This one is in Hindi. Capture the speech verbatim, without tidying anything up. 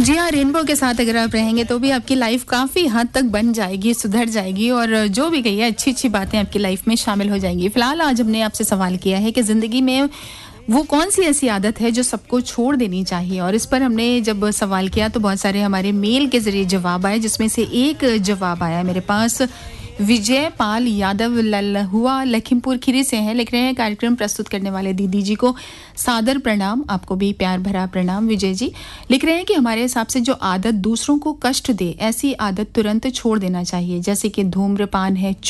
जी हाँ, रेनबो के साथ अगर आप रहेंगे तो भी आपकी लाइफ काफ़ी हद तक बन जाएगी, सुधर जाएगी और जो भी कहिए अच्छी-अच्छी बातें आपकी लाइफ में शामिल हो जाएंगी। फिलहाल आज हमने आपसे सवाल किया है कि ज़िंदगी में वो कौन-सी ऐसी आदत है जो सबको छोड़ देनी चाहिए, और इस पर हमने जब सवाल किया तो बहुत सारे हमारे मेल के ज़रिए जवाब आए, जिसमें से एक जवाब आया मेरे पास। विजय पाल यादव लल्हुआ लखीमपुर खीरी से हैं, लिख रहे हैं कार्यक्रम प्रस्तुत करने वाले दीदी जी को सादर प्रणाम। आपको भी प्यार भरा प्रणाम विजय जी। लिख रहे हैं कि हमारे हिसाब से जो आदत दूसरों को कष्ट दे, ऐसी आदत तुरंत छोड़ देना चाहिए, जैसे कि धूम्रपान है,